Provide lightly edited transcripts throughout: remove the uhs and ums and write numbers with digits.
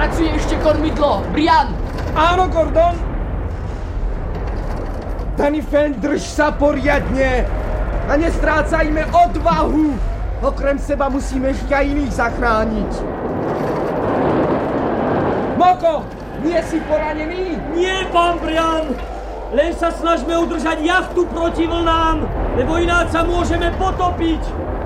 Pracuje ešte kormidlo. Brian! Áno, Gordon. Danifen, drž sa poriadne a nestrácajme odvahu. Okrem seba musíme ešte aj iných zachrániť. Moko, nie si poranený? Nie, pán Brian. Len sa snažme udržať jachtu proti vlnám, lebo ináč sa môžeme potopiť.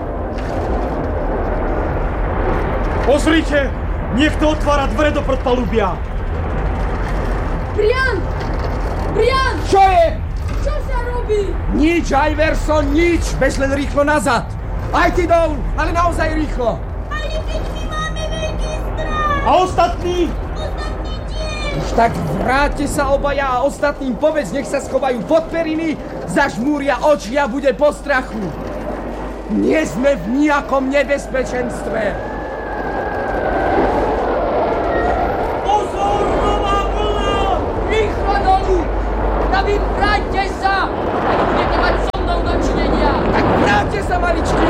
Pozrite, niekto otvára dvere do podpalubia. Brian! Brian! Čo je? Čo sa robí? Nič, Iverson, nič. Bež len rýchlo nazad. Aj ty dolu, ale naozaj rýchlo. Ale keď my máme veľký strach. A ostatní? Ostatní tiež. Už tak vráťte sa obaja a ostatným povedz, nech sa schovajú pod periny, zažmúria oči a bude po strachu. Nie sme v nejakom nebezpečenstve. Pozor, nová vlna! Rýchlo dolu! Pravím, vráťte sa! A nebudete mať so mnou dočinenia! Tak vráťte sa, maličky.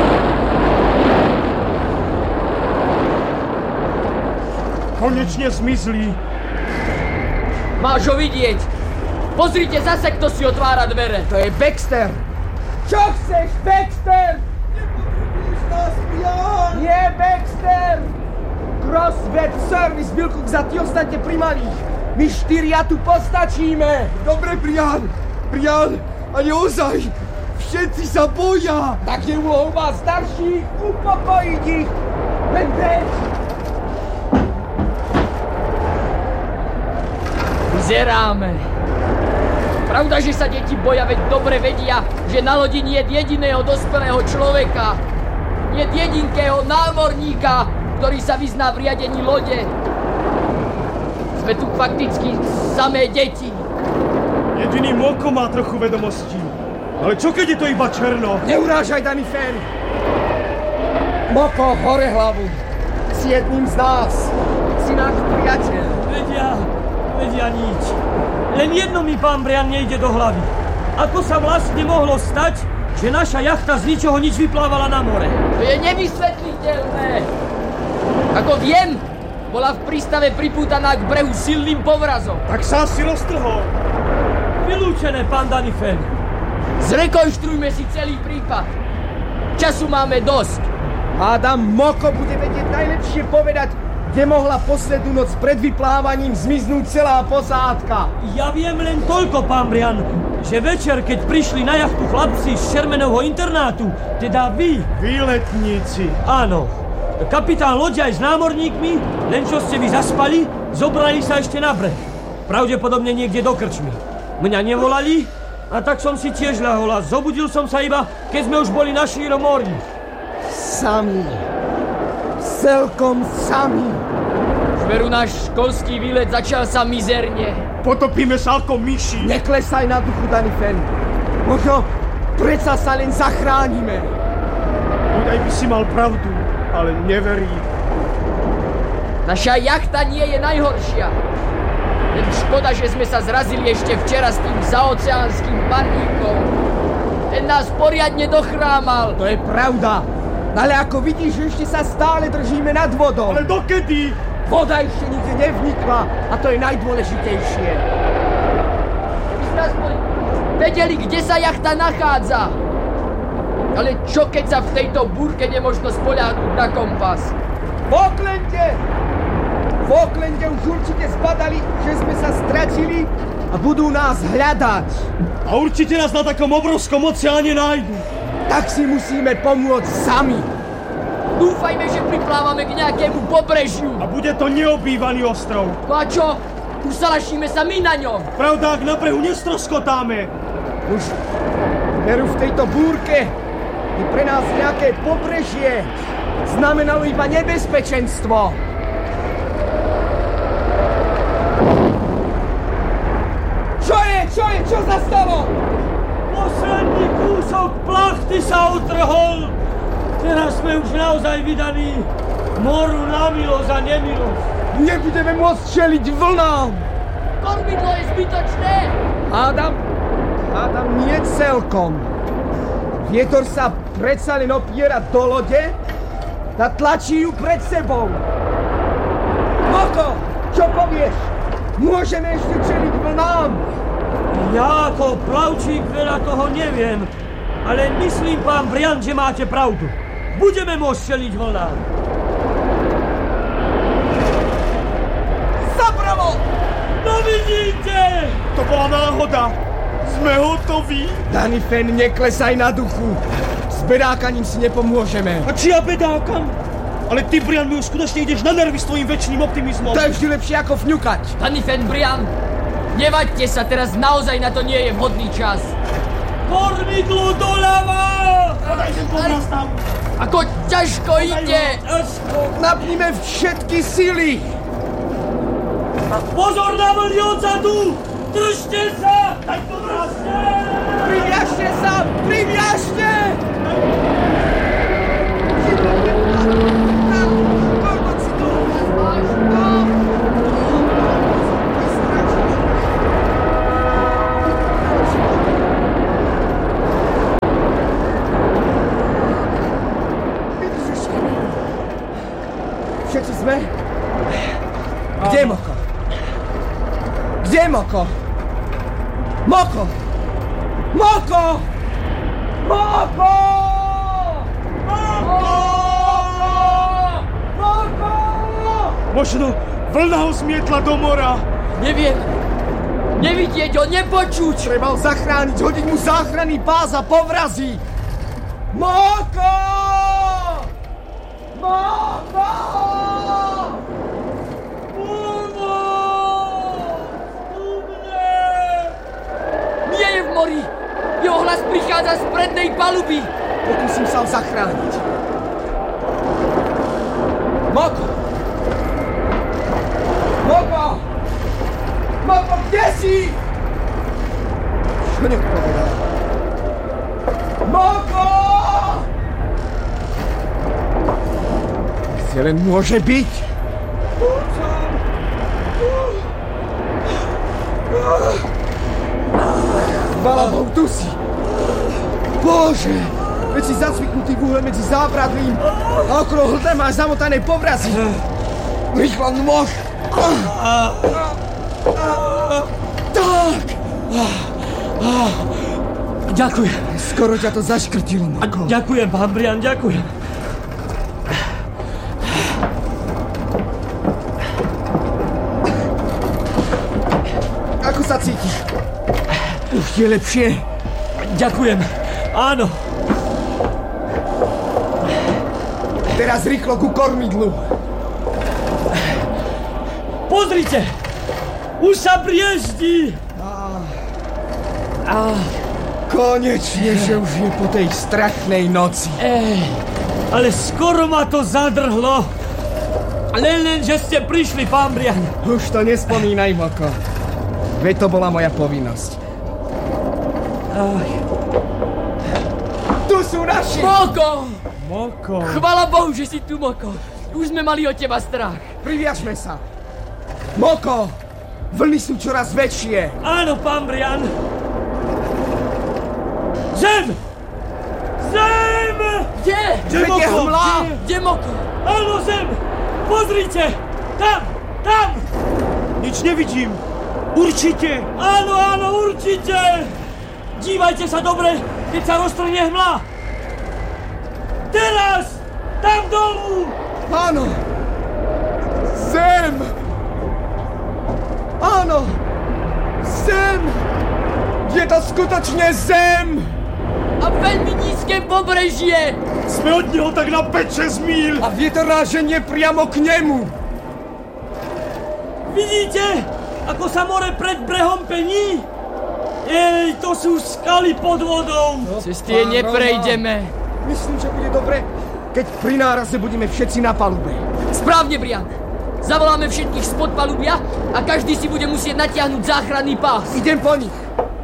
Konečne zmizli. Máš ho vidieť! Pozrite zase, kto si otvára dvere! To je Baxter. Čo chceš, Baxter? Nepotrebuješ nás, Brian. Nie, Baxter. Crossweb Service, Wilcox a ty ostaňte pri malých. My štyria tu postačíme. Dobre, Brian. Brian, ale ozaj. Všetci sa boja. Tak je úlohou vás starších upokojiť ich. Len bež. Vyzeráme. Pravda, že sa deti boja, veď dobre vedia, že na lodi nie je jediného dospelého človeka. Nie je jedinkého námorníka, ktorý sa vyzná v riadení lode. Sme tu fakticky samé deti. Jediný Moko má trochu vedomostí. Ale čo keď je to iba černo? Neurážaj, Danifen. Moko, hore hlavu. Si jedným z nás. Si náš priateľ. Vedia nič. Len jedno mi, pán Brian, nejde do hlavy. Ako sa vlastne mohlo stať, že naša jachta z ničoho nič vyplávala na more? To je nevysvetliteľné. Ako viem, bola v prístave pripútaná k brehu silným povrazom. Tak sa asi roztrhol. Vylúčené, pán Danifen. Zrekonštruujme si celý prípad. Času máme dosť. Hádam, Moko bude vedieť najlepšie povedať, kde mohla poslednú noc pred vyplávaním zmiznúť celá posádka. Ja viem len toľko, pán Brian, že večer, keď prišli na jachtu chlapci z Shermanovho internátu, teda vy... Výletníci. Áno. Kapitán lode aj s námorníkmi, len čo ste vy zaspali, zobrali sa ešte na breh. Pravdepodobne niekde do krčmy. Mňa nevolali, a tak som si tiež ľahol a zobudil som sa iba, keď sme už boli na šírom mori. Sami. Celkom sami. Veru, náš školský výlet začal sa mizerne. Potopíme sa ako myši. Neklesaj na duchu, Danifen. Možno predsa sa len zachránime. Budaj by si mal pravdu, ale neverí. Naša jachta nie je najhoršia. Len škoda, že sme sa zrazili ešte včera s tým zaoceánskym parníkom. Ten nás poriadne dochrámal. To je pravda. Ale ako vidíš, ešte sa stále držíme nad vodou. Ale dokedy? Voda ešte nikde nevnikla a to je najdôležitejšie. Keby sme aspoň vedeli, kde sa jachta nachádza. Ale čo keď sa v tejto búrke nemožno spoľahnúť na kompas? V Aucklande už určite zbadali, že sme sa stratili a budú nás hľadať. A určite nás na takom obrovskom oceáne nájdu. Tak si musíme pomôcť sami. Dúfajme, že priplávame k nejakému pobrežiu. A bude to neobývaný ostrov. No a čo? Usalašíme sa my na ňom. Pravda, ak na brehu nestroskotáme. Už veru v tejto búrke je pre nás nejaké pobrežie. Znamenalo iba nebezpečenstvo. Čo sa stalo? Posledný kúsok plachty sa utrhol. Teraz sme už naozaj vydaní moru na milosť a nemilosť. Nebudeme môcť čeliť vlnám. Kormidlo je zbytočné. Hádam nie celkom. Vietor sa predsa len opiera do lode a tlačí ju pred sebou. Moko, Čo povieš? Môžeme ešte čeliť vlnám. Ja ako plavčík veľa toho neviem, ale myslím, pán Brian, že máte pravdu. Budeme môcť čeliť vlnám. Zabralo! No vidíte! To bola náhoda. Sme hotoví. Danifen, neklesaj na duchu. S bedákaním si nepomôžeme. A či ja bedákam? Ale ty, Brian, mi už skutočne ideš na nervy s tvojím väčšným optimizmom. To je vždy lepšie ako fňukať. Danifen, Brian, nevaďte sa, teraz naozaj na to nie je vhodný čas. Kormidlo doľava! Ako ťažko ide! Napnime všetky sily. Pozor na vlny odzadu! Držte sa! Tak to držte! Priviažte sa! Priviažte! Všetci sme? Kde je Moko? Kde je Moko? Moko! Moko! Moko! Moko! Moko! Možno vlna ho zmietla do mora. Neviem. Nevidieť ho, nepočuť. Treba ho zachrániť, hodiť mu záchranný pás a povrazí. Moko! Moko! Nie je v mori. Jeho hlas prichádza z prednej paluby. Pokúsim sa ho zachrániť. Moko! Moko! Moko, kde si? Čo nepovedal? Moko! Kde len môže byť? Chvála Bohu, tu si! Bože! Veď si zacviknutý v úhle medzi zábradlím a okolo hlta máš zamotané povrazy. Rýchlo, nôž! Tak! Ďakujem. Skoro ťa to zaškrtilo, Moko. Ďakujem, pán Brian, ďakujem. Ako sa cítiš? Už je lepšie? Ďakujem. Áno. Teraz rýchlo ku kormidlu. Pozrite! Už sa brieždí! Konečne, že už je po tej strašnej noci. Ale skoro ma to zadrhlo. Len, že ste prišli, pán Brian. Už to nespomínaj, Moko. Veď to bola moja povinnosť. Tu sú naši! Moko! Moko. Chvala Bohu, že si tu, Moko. Už sme mali od teba strach. Priviažme sa. Moko! Vlny sú čoraz väčšie. Áno, pán Brian. Zem! Zem! Kde? Veď je hmla! Kde, Moko? Áno, zem! Pozrite! Tam! Tam! Nič nevidím. Určite. Áno, určite! Dívajte sa dobre, keď sa roztrhne hmla! Teraz! Tam dolu! Áno! Zem! Áno! Zem! Je to skutočne zem! A veľmi nízke pobrežie! Sme od neho tak na 5-6 míľ. A vietor ráženie priamo k nemu! Vidíte, ako sa more pred brehom pení? Ej, to sú skaly pod vodou! Cez tie neprejdeme. Myslím, že bude dobre, keď pri náraze budeme všetci na palube. Správne, Brian. Zavoláme všetkých spod palubia a každý si bude musieť natiahnuť záchranný pás. Idem po nich.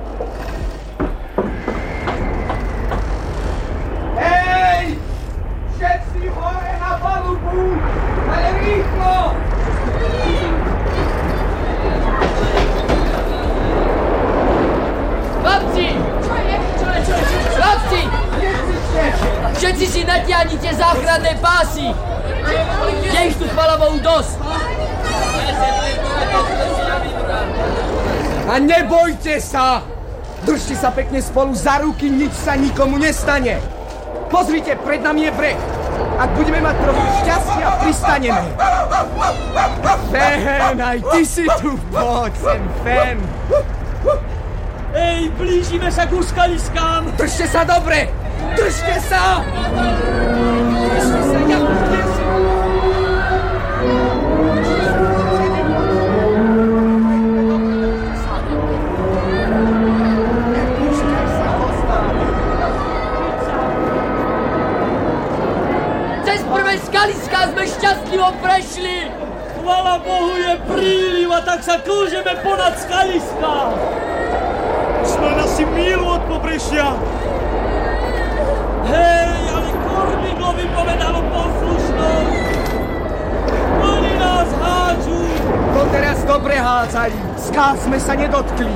Hej! Všetci hore na palubu! Ale rýchlo! Chlapci! Chlapci! Všetci si natiahnite záchranné pásy! Je ich tu, chvála Bohu, dosť! A nebojte sa! Držte sa pekne spolu za ruky, nič sa nikomu nestane. Pozrite, pred nami je breh. Ak budeme mať trochu šťastia, pristaneme. Fen, aj ty si tu, poď sem, Fen. Ej, blížime sa ku skaliskám. Držte sa dobre! Držte sa! Držte sa, ja držte sa! Cez prvé skaliská sme šťastlivo prešli! Chvala Bohu, je príliv a tak sa klžeme ponad skaliská. Sme na si mílu od pobrešia. Hej, ale kormidlo vypovedalo poslušnosť. Oni nás hádžu. To teraz dobre hádzali. Ská sme sa nedotkli.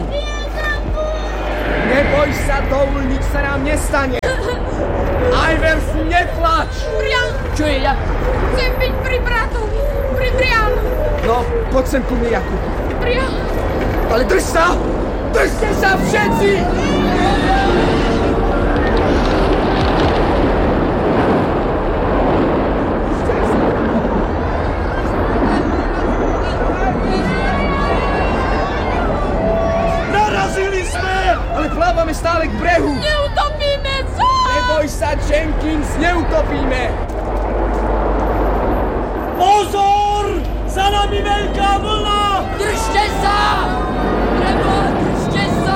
Neboj sa, Doul, nič sa nám nestane. Ivers, neplač! Brian, Čo je, ja? chcem byť pri bratovi. Pri Brianu. No, poď sem ku mne, Jakub. Brian, Ale drž sa! Držte sa všetci! Narazili sme! Ale plávame stále k brehu. neutopíme sa! Neboj sa, Jenkins, neutopíme. Pozor! Za nami veľká vlna! Držte sa! Preboha, držte sa!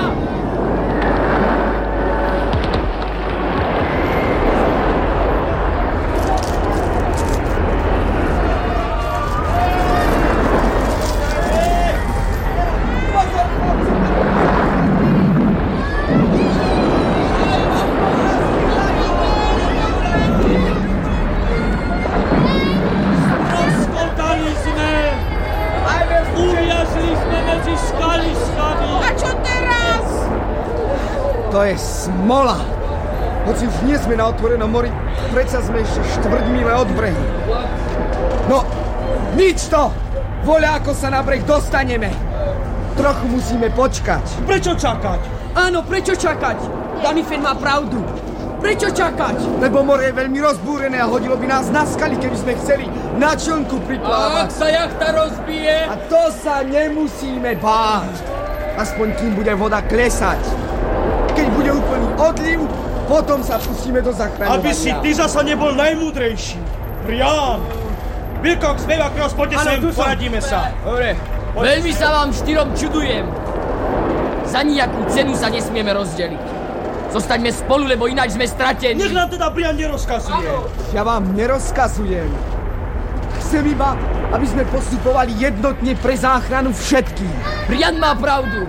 Rozkotali sme! Uviazli sme medzi skaliskami! A čo teraz? To je smola. Hoci už nie sme na otvorenom mori, predsa sme ešte štvrťmíle od brehu. No, nič to! Voľa, ako sa na breh dostaneme. Trochu musíme počkať. Prečo čakať? Áno, prečo čakať? Damifen má pravdu. Prečo čakať? Lebo more je veľmi rozbúrené a hodilo by nás na skaly, keby sme chceli na člnku A ak priplávať. sa jachta rozbije? A to sa nemusíme báť. Aspoň kým bude voda klesať. Keď bude úplný odliv, potom sa pustíme do zachraňovania. Aby si ty zasa nebol najmúdrejší. Brian! Wilcox, Cross, poďte sem, poradíme sa. Dobre. Veľmi sa vám štyrom čudujem. Za nijakú cenu sa nesmieme rozdeliť. Zostaňme spolu, lebo ináč sme stratení. Nech nám teda Brian nerozkazuje. Ja vám nerozkazujem. Chcem iba, aby sme postupovali jednotne pre záchranu všetkých. Brian má pravdu.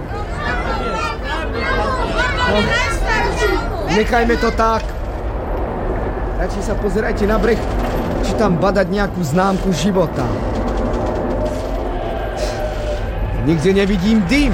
Nechajme to tak. Radšej sa pozerajte na breh, či tam badať nejakú známku života. Nikde nevidím dym.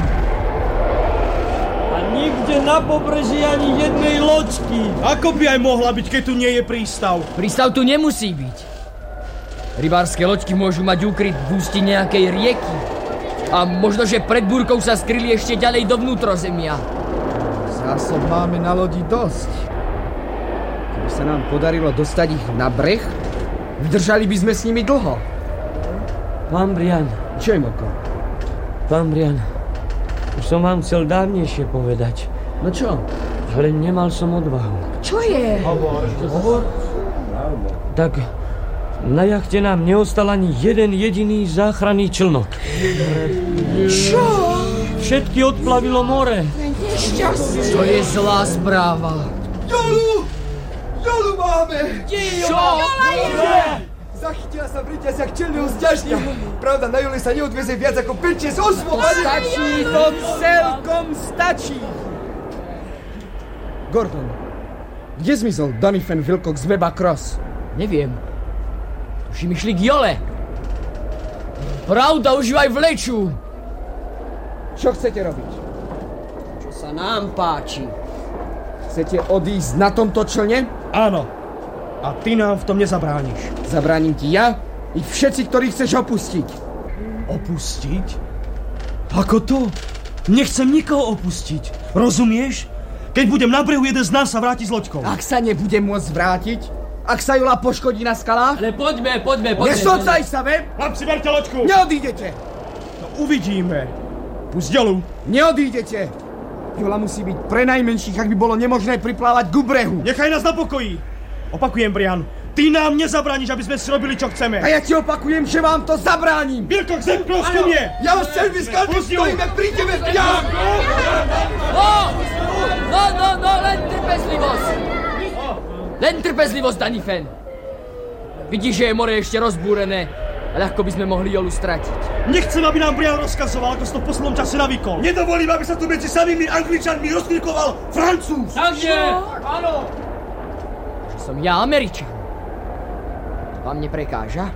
A nikde na pobreží ani jednej loďky. Ako by aj mohla byť, keď tu nie je prístav? Prístav tu nemusí byť. Rybárske loďky môžu mať úkryt v ústi nejakej rieky. A možno, že pred búrkou sa skryli ešte ďalej do vnútrozemia. Zásob máme na lodi dosť. Keby sa nám podarilo dostať ich na breh, vydržali by sme s nimi dlho. Pán Brian, Čo je, Moko? pán Brian, už som vám chcel dávnejšie povedať, No čo? ale nemal som odvahu. Čo je? Tak na jachte nám neostal ani jeden jediný záchranný člnok. Čo? Všetky odplavilo more. Nešťastie. To je zlá správa. Jolu máme! Čo? Zachytila sa v ryťaziach čelného zďažňa. Pravda, na Jole sa neodveze viac ako 5-6 osôb. Stačí, to celkom stačí. Gordon, kde zmizol Damifen, Wilcox, Webb a Cross? Neviem. Už im išli k Jole. Pravda, už ju aj vlečú. Čo chcete robiť? Čo sa nám páči. Chcete odísť na tomto člne? Áno. A ty nám v tom nezabrániš. Zabránim ti ja i všetci, ktorí chceš opustiť. Opustiť? Ako to? Nechcem nikoho opustiť. Rozumieš? Keď budem na brehu, jeden z nás sa vráti s loďkou. Ak sa nebude môcť vrátiť, ak sa Jola poškodí na skalách, Ale poďme. nesocaj sa, vem? Chlapci, berte loďku. Neodídete! No, uvidíme. Pusť Jolu. Neodídete! Jola musí byť pre najmenších, ak by bolo nemožné priplávať ku brehu. Nechaj nás na pokoji. Opakujem, Brian. Ty nám nezabrániš, aby sme si robili, čo chceme. A ja ti opakujem, že vám to zabránim! Wilcox, Cross, ku mne! Ja vás chcem vyskať, stojíme pri tebe, Brian! No, len trpezlivosť. Len trpezlivosť, Danifen. Vidíš, že je more ešte rozbúrené a ľahko by sme mohli Jolu stratiť. Nechcem, aby nám Brian rozkazoval, ako si to v poslednom čase navykol. Nedovolím, aby sa tu medzi samými Angličanmi rozklikoval Francúz. Takže, áno. Že som ja Američan. Vám neprekáža?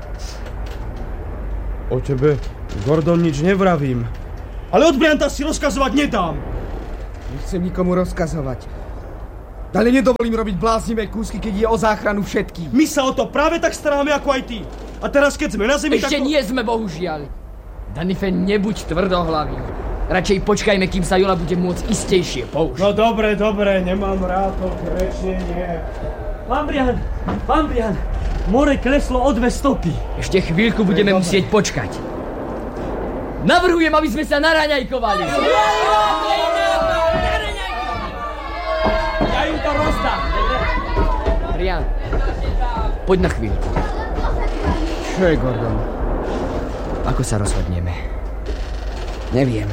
O tebe, Gordon, nič nevravím. Ale od Brianta si rozkazovať nedám. Nechcem nikomu rozkazovať. Ale nedovolím robiť bláznivé kúsky, keď je o záchranu všetkých. My sa o to práve tak staráme, ako aj ty. A teraz, keď sme na zemi, Ešte nie sme, bohužiaľ. Danifen, nebuď tvrdohlavý. Radšej počkajme, kým sa Jola bude môcť istejšie použiť. No dobre, nemám rád to krečenie. Pán Brian, more kleslo o 2 stopy. Ešte chvíľku budeme musieť počkať. Navrhujem, aby sme sa naraňajkovali. Ja im to rozdám. Brian, poď na chvíľku. Čo je, Gordon? Ako sa rozhodneme? Neviem.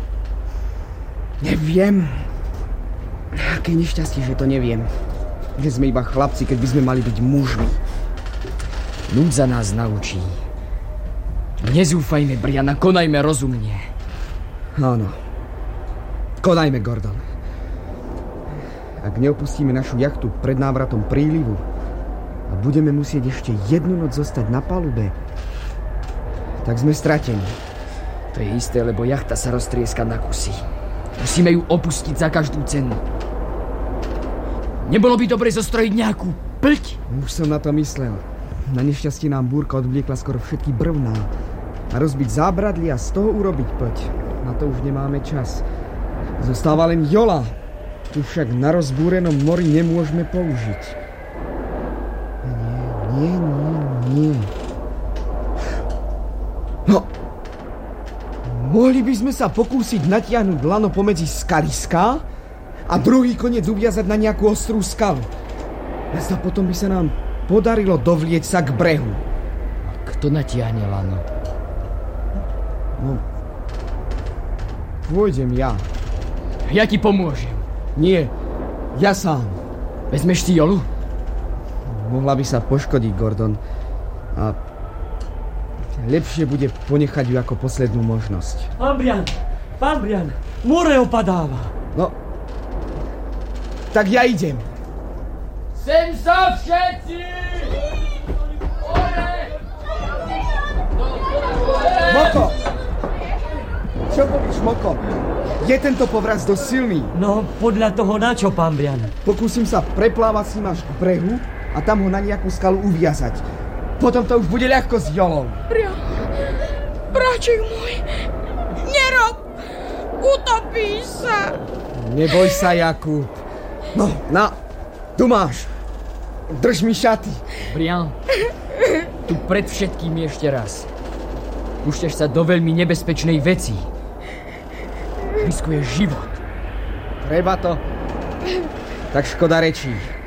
Aké nešťastie, že to neviem. Že sme iba chlapci, keď by sme mali byť mužmi. Núdza nás naučí. Nezúfajme, Brian, a konajme rozumne. Áno. Konajme, Gordon. Ak neopustíme našu jachtu pred návratom prílivu a budeme musieť ešte jednu noc zostať na palube, tak sme stratení. To je isté, lebo jachta sa roztrieska na kusy. Musíme ju opustiť za každú cenu. Nebolo by dobre zostrojiť nejakú plť? Už som na to myslel. Na nešťastie nám búrka odvliekla skoro všetky brvná. A rozbiť zábradlie a z toho urobiť plť. Na to už nemáme čas. Zostáva len Jola. Tu však na rozbúrenom mori nemôžeme použiť. Nie. No, mohli by sme sa pokúsiť natiahnuť lano pomedzi skaliská a druhý koniec uviazať na nejakú ostrú skalu. A potom by sa nám podarilo dovlieť sa k brehu. Kto natiahne lano? No, pôjdem ja. Ja ti pomôžem. Nie, ja sám. Vezmeš si Jolu? Mohla by sa poškodiť, Gordon. A lepšie bude ponechať ju ako poslednú možnosť. Pán Brian, more opadáva. No, tak ja idem. Sem sa všetci! Moko! Čo povíš, Moko? Je tento povraz dosť silný? No, podľa toho na čo, pán Brian? Pokúsim sa preplávať s ním až k brehu a tam ho na nejakú skalu uviazať. Potom to už bude ľahko s Jolou. Bráček môj, nerob! Utopíš sa! Neboj sa, Jakub. No, tu máš. Drž mi šaty. Brian, tu pred všetkým ešte raz. Púšťaš sa do veľmi nebezpečnej veci. Riskuješ život. Treba to. Tak škoda rečí.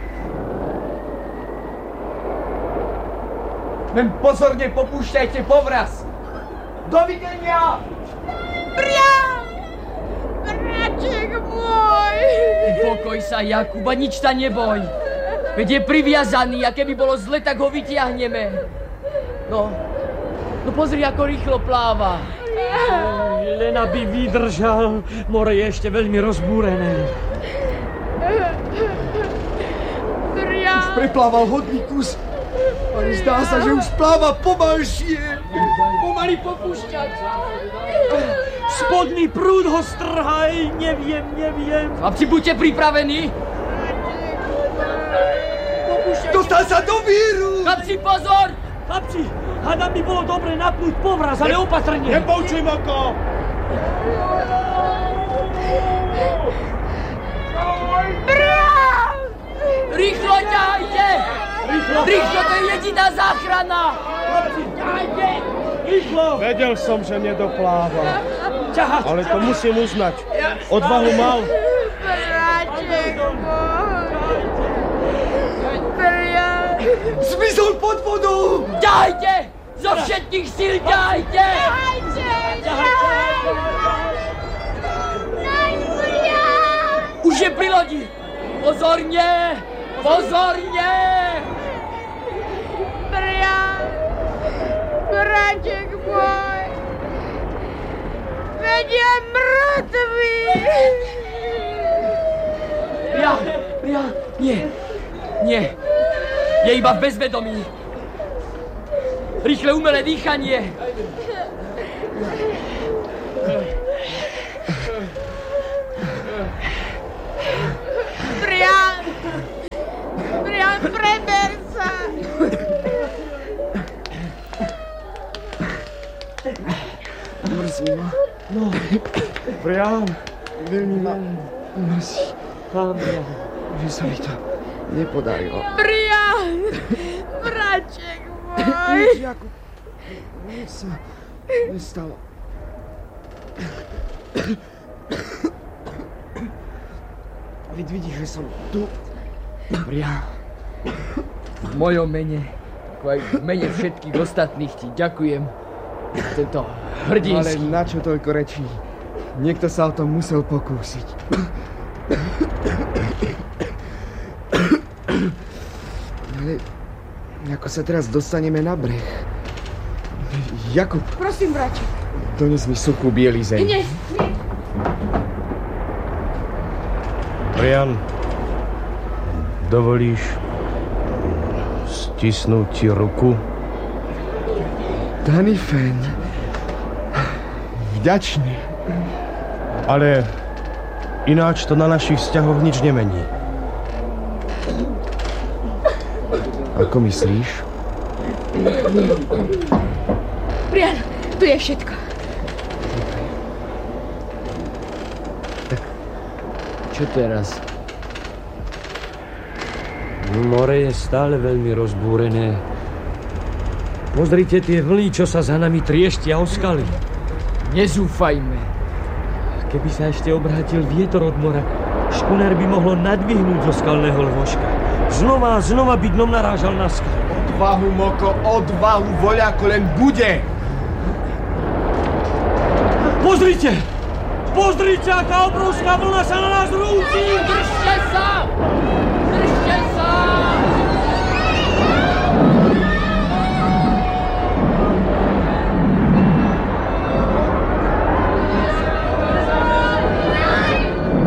Len pozorne popúšťajte povraz. Dovidenia! Brian! Bráček môj! Upokoj sa, Jakuba, nič sa neboj. Veď je priviazaný a keby bolo zle, tak ho vytiahneme. No pozri, ako rýchlo pláva. Len aby vydržal, more je ešte veľmi rozbúrené. Brian! Preplával hodný kus, ale zdá sa, že už pláva pomalšie. Pomaly popúšťať. Spodný prúd ho strhaj, neviem. Chlapci, buďte pripravení. Dostal sa do víru! Chlapci, pozor! Chlapci, hádam by bolo dobre napnúť povraz, ale opatrne. Nepoučuj, Moko! Brian! Rýchlo ťahajte! Rýchlo, to je jediná záchrana! Ťahajte! Rýchlo! Vedel som, že nedopláva. Ťahať! Ale to musím uznať. Odvahu mal. Braček môj! Brian! Zmizol pod vodou! Ťahajte! Zo všetkých síl ťahajte! Už je pri lodi! Pozorne! Pozorne! Brian! Braček môj! Veď je mŕtvý! Brian, nie. Nie. Je iba v bezvedomí. Rýchle umelé dýchanie. Brian, preber sa! Mrzí ma. No, Brian, Veľmi ma mrzí, pán Brian. že sa mi to nepodarilo. Brian! Braček môj! Nič, Jakub. Nič sa nestalo. Veď vidíš, že som tu. Brian, v mojom mene, ako aj v mene všetkých ostatných ti ďakujem za tento Ale hrdinský. na čo toľko rečí? Niekto sa o tom musel pokúsiť. Ale ako sa teraz dostaneme na breh? Jakub, Prosím, braček. dones mi suchú bielizeň. Nie. Brian, dovolíš stisnúť ti ruku? Danifen. Vďačný. Ale ináč to na našich vzťahoch nič nemení. Ako myslíš? Brian, tu je všetko. Čo teraz? More je stále veľmi rozbúrené. Pozrite tie vlny, čo sa za nami trieštia o skaly. Nezúfajme. Keby sa ešte obrátil vietor od mora, škuner by mohlo nadvihnúť zo skalného lôžka. Znova a znova by dnom narážal na skal. Odvahu, Moko, odvahu, voľako len bude! Pozrite! Pozrite, aká obrovská vlna sa na nás rúti! Držte sa!